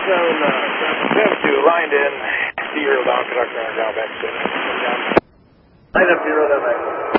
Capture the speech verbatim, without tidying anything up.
Zone, uh, seven two, lined in, zero down, conductor on down back. Line up zero, down back.